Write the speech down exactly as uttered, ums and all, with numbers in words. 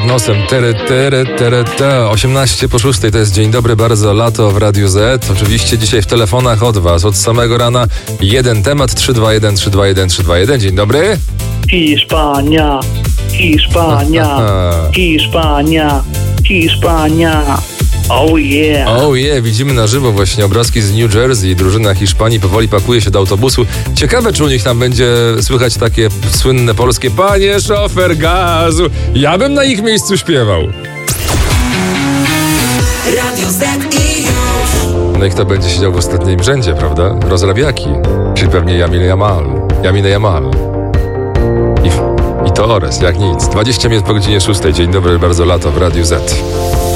nosem. Tere, tere, tere, te. osiemnaście po szóstej to jest dzień dobry, bardzo lato w Radiu Z. Oczywiście dzisiaj w telefonach od was, od samego rana jeden temat, trzy dwa jeden, trzy dwa jeden, trzy dwa jeden. Dzień dobry. Hiszpania, Hiszpania, Hiszpania, Hiszpania. Oh yeah. Oh yeah, widzimy na żywo właśnie obrazki z New Jersey. Drużyna Hiszpanii powoli pakuje się do autobusu. Ciekawe, czy u nich tam będzie słychać takie słynne polskie: panie szofer gazu. Ja bym na ich miejscu śpiewał. Radio Z i już. No i kto będzie siedział w ostatnim rzędzie, prawda? Rozrabiaki. Czyli pewnie Jamil Jamal. Jamile Jamal. I, I to Ores, jak nic. dwadzieścia minut po godzinie szóstej. Dzień dobry, bardzo lato w Radiu Z.